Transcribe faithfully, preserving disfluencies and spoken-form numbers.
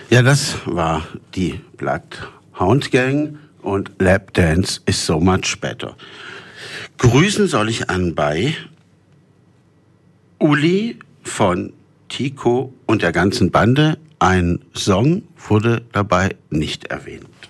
Ja, das war die Bloodhound Gang und Lap Dance is so much better. Grüßen soll ich an bei Uli von Tico und der ganzen Bande. Ein Song wurde dabei nicht erwähnt.